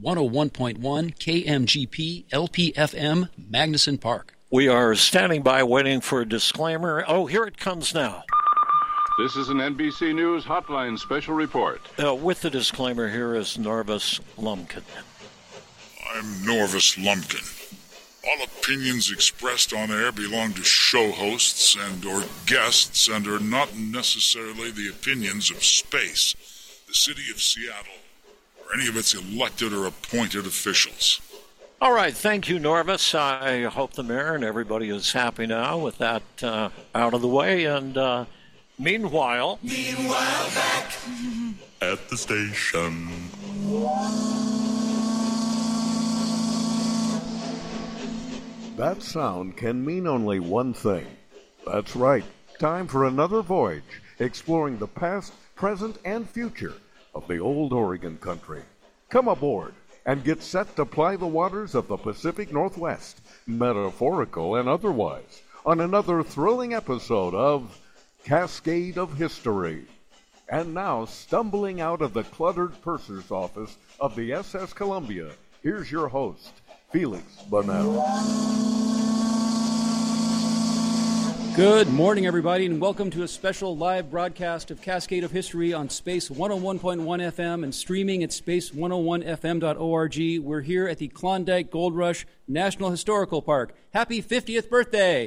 101.1 KMGP LPFM Magnuson Park. We are standing by waiting for a disclaimer. Oh, here it comes now. This is an NBC News Hotline special report. With the disclaimer, here is Norvis Lumpkin. I'm Norvis Lumpkin. All opinions expressed on air belong to show hosts and or guests and are not necessarily the opinions of space, the city of Seattle, or any of its elected or appointed officials. All right, thank you, Norvis. I hope the mayor and everybody is happy now with that out of the way. And meanwhile, back at the station. That sound can mean only one thing. That's right. Time for another voyage, exploring the past, present, and future of the old Oregon country. Come aboard and get set to ply the waters of the Pacific Northwest, metaphorical and otherwise, on another thrilling episode of Cascade of History. And now, stumbling out of the cluttered purser's office of the SS Columbia, here's your host, Felix Bonnell. Good morning, everybody, and welcome to a special live broadcast of Cascade of History on Space 101.1 FM and streaming at space101fm.org. We're here at the Klondike Gold Rush National Historical Park. Happy 50th birthday!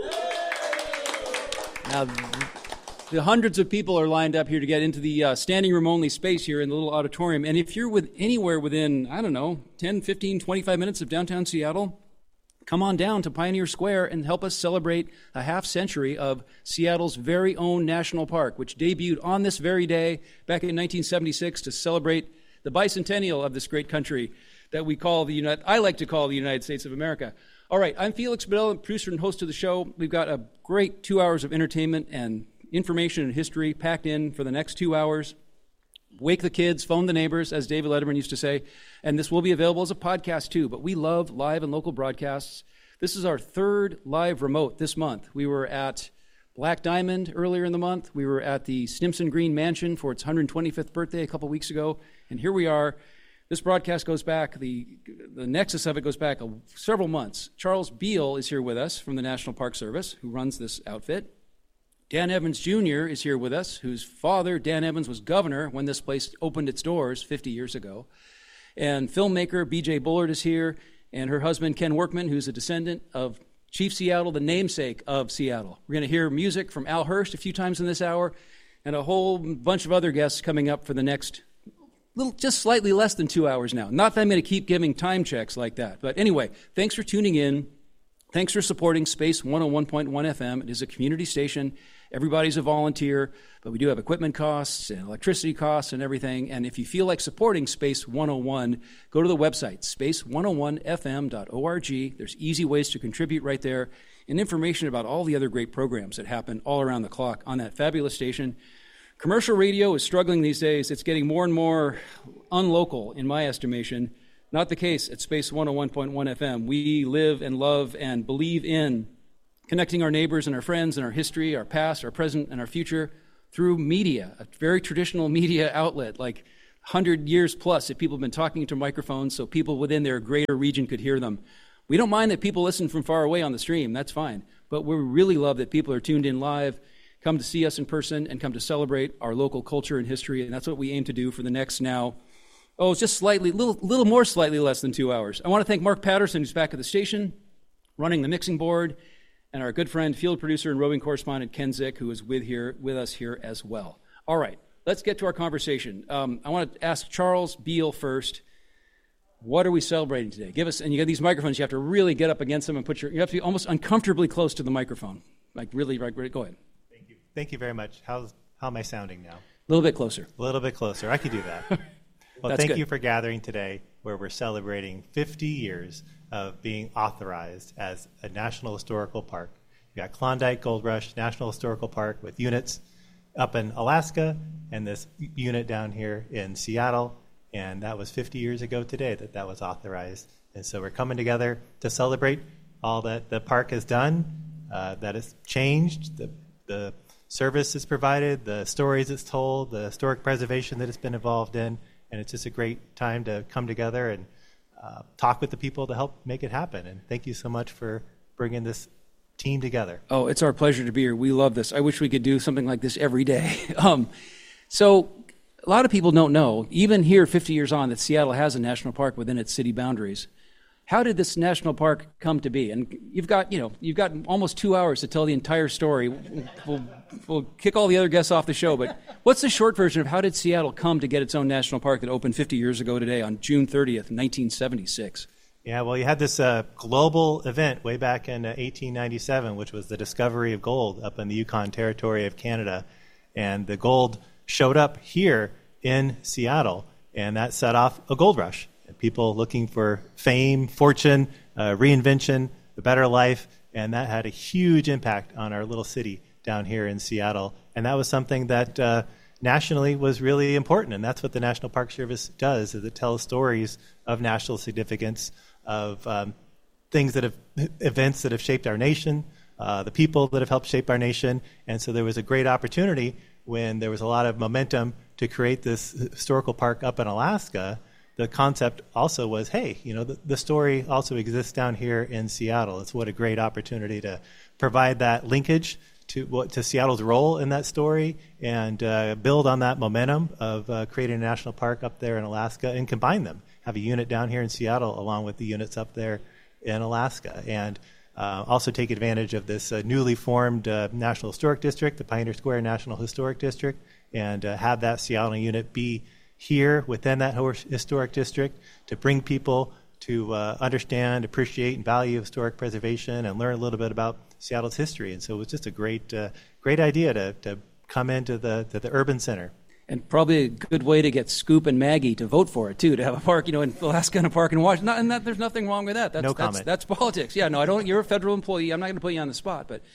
Now, the hundreds of people are lined up here to get into the standing room only space here in the little auditorium. And if you're anywhere within, 10, 15, 25 minutes of downtown Seattle, come on down to Pioneer Square and help us celebrate a half century of Seattle's very own national park, which debuted on this very day back in 1976 to celebrate the bicentennial of this great country that we call I like to call the United States of America. All right, I'm Felix Bonnell, producer and host of the show. We've got a great 2 hours of entertainment and information and history packed in for the next 2 hours. Wake the kids, phone the neighbors, as David Letterman used to say. And this will be available as a podcast, too. But we love live and local broadcasts. This is our third live remote this month. We were at Black Diamond earlier in the month. We were at the Stimson Green Mansion for its 125th birthday a couple weeks ago. And here we are. This broadcast goes back, the nexus of it goes back several months. Charles Beal is here with us from the National Park Service, who runs this outfit. Dan Evans Jr. is here with us, whose father, Dan Evans, was governor when this place opened its doors 50 years ago. And filmmaker B.J. Bullard is here, and her husband, Ken Workman, who's a descendant of Chief Seattle, the namesake of Seattle. We're going to hear music from Al Hirst a few times in this hour, and a whole bunch of other guests coming up for the next just slightly less than 2 hours now. Not that I'm going to keep giving time checks like that. But anyway, thanks for tuning in. Thanks for supporting Space 101.1 FM. It is a community station. Everybody's a volunteer, but we do have equipment costs and electricity costs and everything. And if you feel like supporting Space 101, go to the website, space101fm.org. There's easy ways to contribute right there, and information about all the other great programs that happen all around the clock on that fabulous station. Commercial radio is struggling these days. It's getting more and more unlocal, in my estimation. Not the case at Space 101.1 FM. We live and love and believe in connecting our neighbors and our friends and our history, our past, our present, and our future through media, a very traditional media outlet, like 100 years plus that people have been talking into microphones so people within their greater region could hear them. We don't mind that people listen from far away on the stream. That's fine. But we really love that people are tuned in live, come to see us in person, and come to celebrate our local culture and history. And that's what we aim to do for the next now, it's just little more slightly less than 2 hours. I want to thank Mark Patterson, who's back at the station, running the mixing board, and our good friend, field producer and roving correspondent Ken Zick, who is with us here as well. All right, let's get to our conversation. I want to ask Charles Beal first. What are we celebrating today? And you got these microphones, you have to really get up against them and you have to be almost uncomfortably close to the microphone. Like really, go ahead. Thank you. Thank you very much. How am I sounding now? A little bit closer. A little bit closer. I could do that. Well, thank you for gathering today, where we're celebrating 50 years of being authorized as a National Historical Park. We got Klondike Gold Rush National Historical Park with units up in Alaska and this unit down here in Seattle. And that was 50 years ago today that was authorized. And so we're coming together to celebrate all that the park has done, that has changed, the service is provided, the stories it's told, the historic preservation that it's been involved in, And it's just a great time to come together and talk with the people to help make it happen. And thank you so much for bringing this team together. Oh, it's our pleasure to be here. We love this. I wish we could do something like this every day. So a lot of people don't know, even here 50 years on, that Seattle has a national park within its city boundaries. How did this national park come to be? And you've got almost 2 hours to tell the entire story. We'll kick all the other guests off the show, but what's the short version of how did Seattle come to get its own national park that opened 50 years ago today on June 30th, 1976? Yeah, well, you had this global event way back in 1897, which was the discovery of gold up in the Yukon Territory of Canada. And the gold showed up here in Seattle, and that set off a gold rush. People looking for fame, fortune, reinvention, a better life, and that had a huge impact on our little city down here in Seattle. And that was something that nationally was really important, and that's what the National Park Service does, is it tells stories of national significance, of events that have shaped our nation, the people that have helped shape our nation. And so there was a great opportunity when there was a lot of momentum to create this historical park up in Alaska. The concept also was, hey, the story also exists down here in Seattle. It's what a great opportunity to provide that linkage to Seattle's role in that story and build on that momentum of creating a national park up there in Alaska and combine them. Have a unit down here in Seattle along with the units up there in Alaska. And also take advantage of this newly formed National Historic District, the Pioneer Square National Historic District, and have that Seattle unit be here within that historic district to bring people to understand, appreciate, and value historic preservation and learn a little bit about Seattle's history. And so it was just a great idea to come into the urban center. And probably a good way to get Scoop and Maggie to vote for it, too, to have a park, in Alaska and a park in Washington. And there's nothing wrong with that. No comment. That's politics. Yeah, no, I don't. You're a federal employee. I'm not going to put you on the spot. But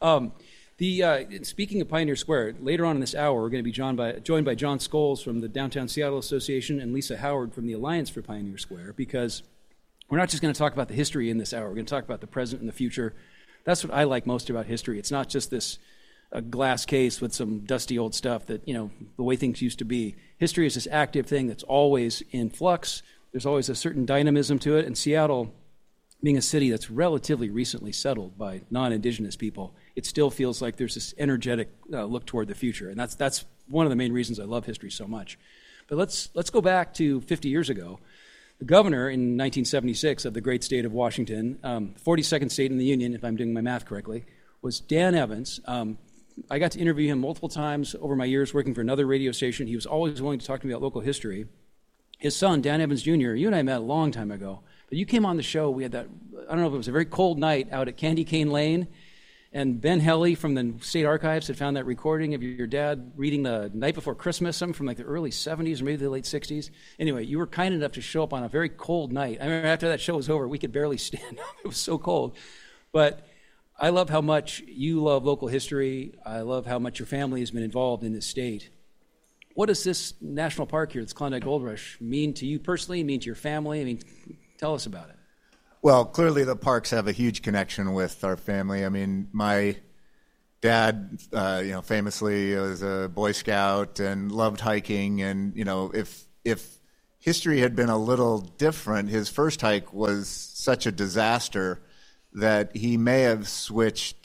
speaking of Pioneer Square, later on in this hour, we're going to be joined by John Scholes from the Downtown Seattle Association and Lisa Howard from the Alliance for Pioneer Square, because we're not just going to talk about the history in this hour. We're going to talk about the present and the future. That's what I like most about history. It's not just this a glass case with some dusty old stuff that, the way things used to be. History is this active thing that's always in flux. There's always a certain dynamism to it. And Seattle, being a city that's relatively recently settled by non-Indigenous people, it still feels like there's this energetic look toward the future. And that's one of the main reasons I love history so much. But let's go back to 50 years ago. The governor in 1976 of the great state of Washington, 42nd state in the Union, if I'm doing my math correctly, was Dan Evans. I got to interview him multiple times over my years working for another radio station. He was always willing to talk to me about local history. His son, Dan Evans Jr., you and I met a long time ago. But you came on the show. We had that, I don't know if it was a very cold night out at Candy Cane Lane. And Ben Helly from the State Archives had found that recording of your dad reading The Night Before Christmas, something from like the early 70s or maybe the late 60s. Anyway, you were kind enough to show up on a very cold night. I remember after that show was over, we could barely stand up. It was so cold. But I love how much you love local history. I love how much your family has been involved in this state. What does this national park here, this Klondike Gold Rush, mean to you personally, mean to your family? I mean, tell us about it. Well, clearly the parks have a huge connection with our family. I mean, my dad, famously was a Boy Scout and loved hiking. And, if history had been a little different, his first hike was such a disaster that he may have switched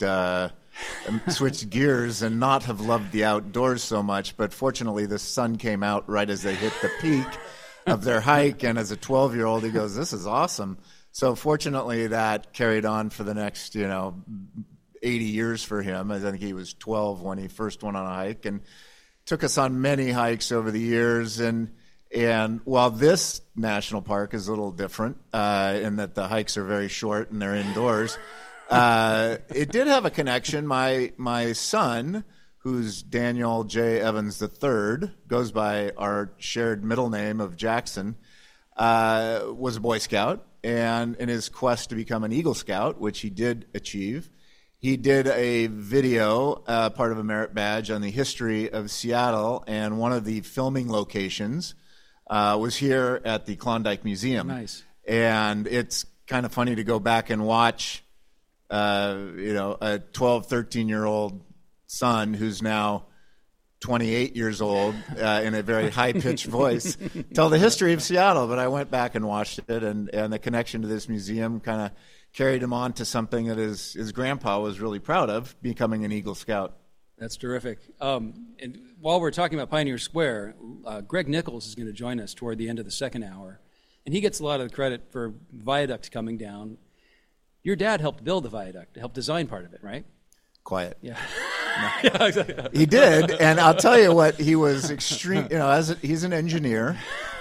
gears and not have loved the outdoors so much. But fortunately, the sun came out right as they hit the peak of their hike. And as a 12-year-old, he goes, "This is awesome." So fortunately, that carried on for the next, 80 years for him. I think he was 12 when he first went on a hike, and took us on many hikes over the years. And while this national park is a little different in that the hikes are very short and they're indoors, it did have a connection. My son, who's Daniel J. Evans III, goes by our shared middle name of Jackson, was a Boy Scout. And in his quest to become an Eagle Scout, which he did achieve, he did a video, part of a merit badge, on the history of Seattle, and one of the filming locations was here at the Klondike Museum. Nice. And it's kind of funny to go back and watch, a 12, 13-year-old son who's now 28 years old in a very high-pitched voice, tell the history of Seattle. But I went back and watched it, and the connection to this museum kind of carried him on to something that his grandpa was really proud of, becoming an Eagle Scout. That's terrific. And while we're talking about Pioneer Square, Greg Nichols is going to join us toward the end of the second hour, and he gets a lot of the credit for viaduct coming down. Your dad helped build the viaduct, helped design part of it, right? Quiet. Yeah. Yeah, exactly. He did, and I'll tell you what, he was extreme. He's an engineer.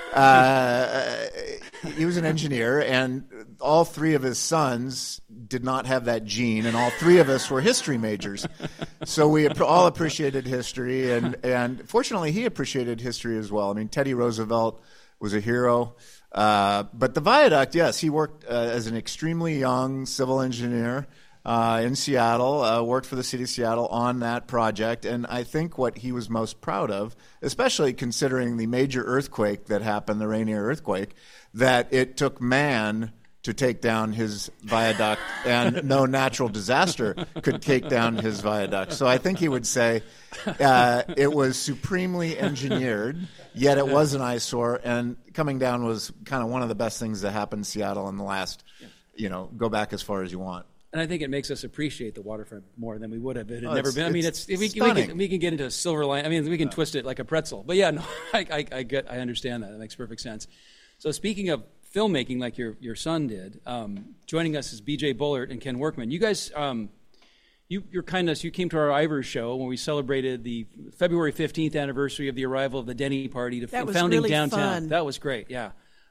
He was an engineer, and all three of his sons did not have that gene, and all three of us were history majors. So we all appreciated history, and fortunately, he appreciated history as well. I mean, Teddy Roosevelt was a hero. But the viaduct, yes, he worked as an extremely young civil engineer in Seattle, worked for the city of Seattle on that project. And I think what he was most proud of, especially considering the major earthquake that happened, the Rainier earthquake, that it took man to take down his viaduct, and no natural disaster could take down his viaduct. So I think he would say it was supremely engineered, yet it was an eyesore, and coming down was kind of one of the best things that happened in Seattle in the last, go back as far as you want. And I think it makes us appreciate the waterfront more than we would have if it had never been. I mean, we can get into a silver line. I mean, we can twist it like a pretzel. But yeah, no, I understand that. That makes perfect sense. So speaking of filmmaking, like your son did, joining us is B.J. Bullard and Ken Workman. You guys, your kindness, you came to our Ivors show when we celebrated the February 15th anniversary of the arrival of the Denny Party to founding really downtown. Fun. That was great. Yeah.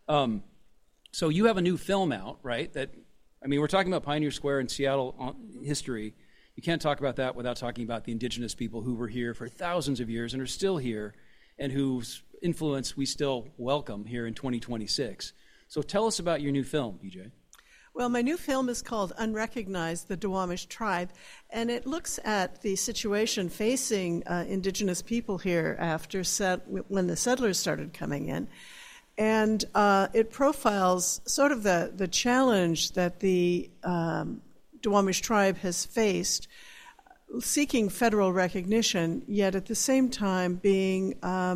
So you have a new film out, right? We're talking about Pioneer Square and Seattle history. You can't talk about that without talking about the indigenous people who were here for thousands of years and are still here, and whose influence we still welcome here in 2026. So tell us about your new film, BJ. Well, my new film is called Unrecognized, the Duwamish Tribe, and it looks at the situation facing indigenous people here after when the settlers started coming in. And it profiles sort of the challenge that the Duwamish tribe has faced, seeking federal recognition, yet at the same time being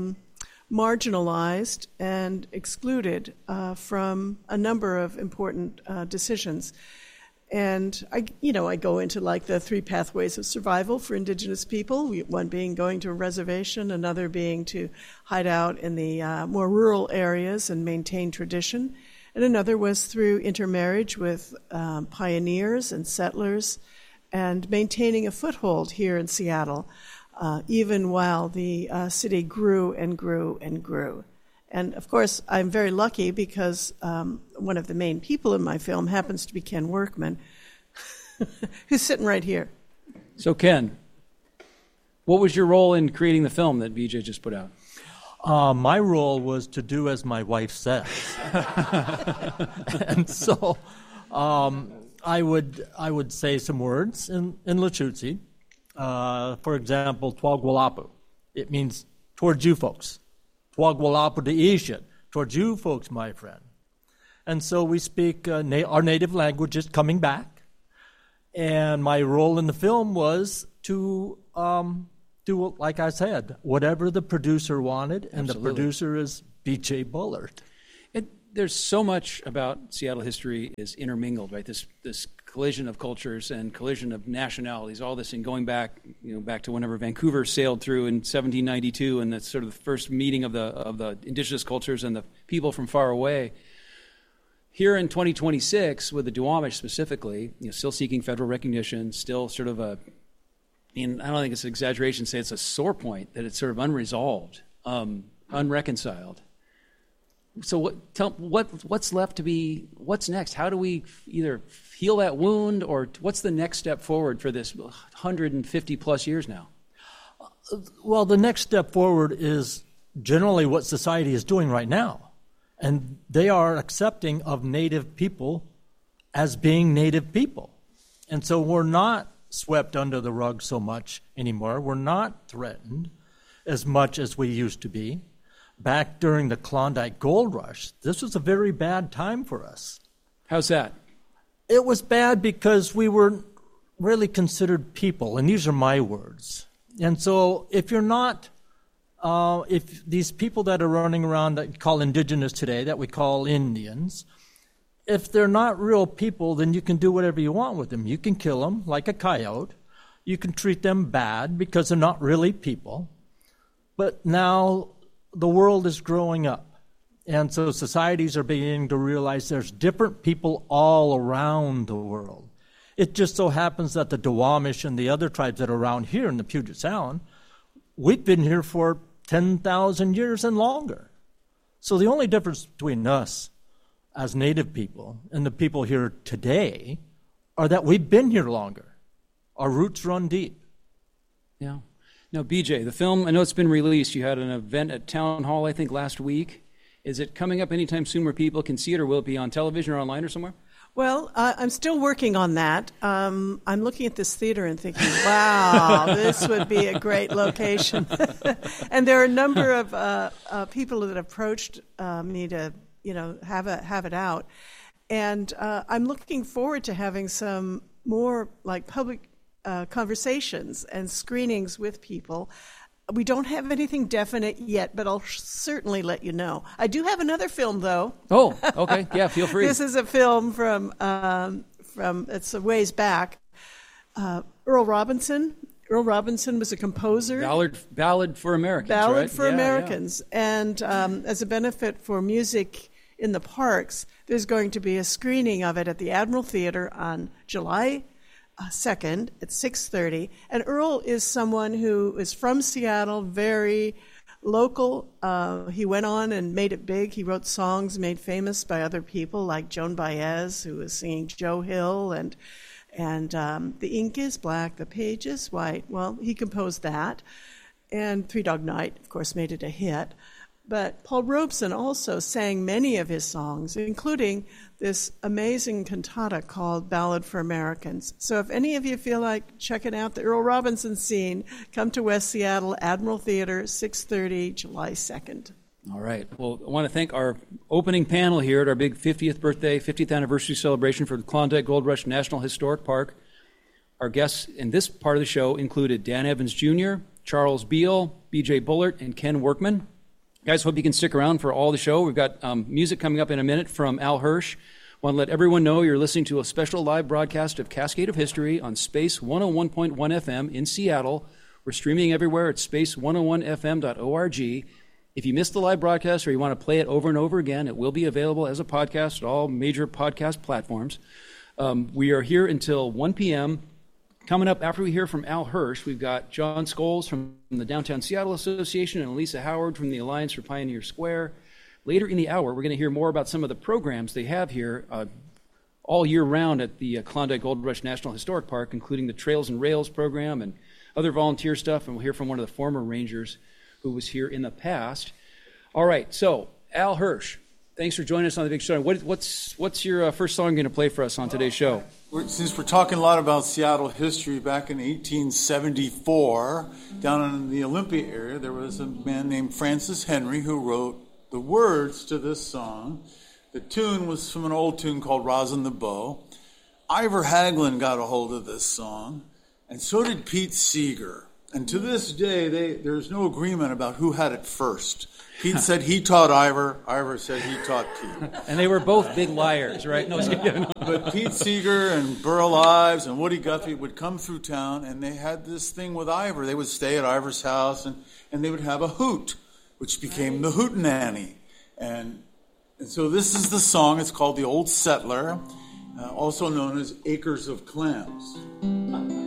marginalized and excluded from a number of important decisions. And I go into like the 3 pathways of survival for indigenous people, one being going to a reservation, another being to hide out in the more rural areas and maintain tradition, and another was through intermarriage with pioneers and settlers and maintaining a foothold here in Seattle, even while the city grew and grew and grew. And, of course, I'm very lucky because one of the main people in my film happens to be Ken Workman, who's sitting right here. So, Ken, what was your role in creating the film that BJ just put out? My role was to do as my wife says. And so I would say some words in Lushootseed. For example, Tuagwalapu. It means towards you folks. Tuagwalapu Deisha, towards you folks, my friend. And so we speak our native languages coming back. And my role in the film was to do, like I said, whatever the producer wanted, and Absolutely. The producer is B.J. Bullard. There's so much about Seattle history is intermingled, right? This collision of cultures and collision of nationalities, all this, and going back, back to whenever Vancouver sailed through in 1792, and that's sort of the first meeting of the indigenous cultures and the people from far away. Here in 2026, with the Duwamish specifically, still seeking federal recognition, still sort of I don't think it's an exaggeration to say it's a sore point, that it's sort of unresolved, unreconciled. So what's left to be, what's next? How do we either heal that wound, or what's the next step forward for this 150 plus years now? Well, the next step forward is generally what society is doing right now. And they are accepting of Native people as being Native people. And so we're not swept under the rug so much anymore. We're not threatened as much as we used to be. Back during the Klondike Gold Rush, this was a very bad time for us. How's that? It was bad because we were really considered people, and these are my words. And so if you're not if these people that are running around that we call indigenous today, that we call Indians, if they're not real people, then you can do whatever you want with them. You can kill them like a coyote. You can treat them bad because they're not really people. But now the world is growing up. And so societies are beginning to realize there's different people all around the world. It just so happens that the Duwamish and the other tribes that are around here in the Puget Sound, we've been here for 10,000 years and longer. So the only difference between us as Native people and the people here today are that we've been here longer. Our roots run deep. Yeah. Now, BJ, the film, I know it's been released. You had an event at Town Hall, I think, last week. Is it coming up anytime soon where people can see it, or will it be on television or online or somewhere? Well, I'm still working on that. I'm looking at this theater and thinking, wow, this would be a great location. And there are a number of people that approached me to, have it out. And I'm looking forward to having some more like public conversations and screenings with people. We don't have anything definite yet, but I'll certainly let you know. I do have another film, though. Oh, okay. Yeah, feel free. This is a film from it's a ways back. Earl Robinson. Earl Robinson was a composer. Ballad for Americans, Ballad right? for Americans. Yeah. And as a benefit for music in the parks, there's going to be a screening of it at the Admiral Theater on July 2nd at 6:30. And Earl is someone who is from Seattle, very local. He went on and made it big. He wrote songs made famous by other people like Joan Baez, who was singing Joe Hill, and The Ink is Black, the Page is White. Well, he composed that. And Three Dog Night, of course, made it a hit. But Paul Robeson also sang many of his songs, including this amazing cantata called Ballad for Americans. So if any of you feel like checking out the Earl Robinson scene, come to West Seattle, Admiral Theater, 6:30, July 2nd. All right. Well, I want to thank our opening panel here at our big 50th anniversary celebration for the Klondike Gold Rush National Historic Park. Our guests in this part of the show included Dan Evans Jr., Charles Beal, B.J. Bullard, and Ken Workman. Guys, hope you can stick around for all the show. We've got music coming up in a minute from Al Hirsch. Want to let everyone know you're listening to a special live broadcast of Cascade of History on Space 101.1 FM in Seattle. We're streaming everywhere at space101fm.org. If you missed the live broadcast or you want to play it over and over again, it will be available as a podcast at all major podcast platforms. We are here until 1 p.m. Coming up after we hear from Al Hirsch, we've got John Scholes from the Downtown Seattle Association and Elisa Howard from the Alliance for Pioneer Square. Later in the hour, we're going to hear more about some of the programs they have here all year round at the Klondike Gold Rush National Historic Park, including the Trails and Rails program and other volunteer stuff. And we'll hear from one of the former rangers who was here in the past. All right, so Al Hirsch, thanks for joining us on the big show. What's your first song going to play for us on today's show? Since we're talking a lot about Seattle history, back in 1874, down in the Olympia area, there was a man named Francis Henry who wrote the words to this song. The tune was from an old tune called Rosin the Bow. Ivor Hagelin got a hold of this song, and so did Pete Seeger. And to this day, there's no agreement about who had it first. Pete said he taught Ivor. Ivor said he taught Pete. And they were both big liars, right? No, but Pete Seeger and Burl Ives and Woody Guthrie would come through town, and they had this thing with Ivor. They would stay at Ivor's house, and they would have a hoot, which became the Hootenanny. And so this is the song. It's called The Old Settler, also known as Acres of Clams.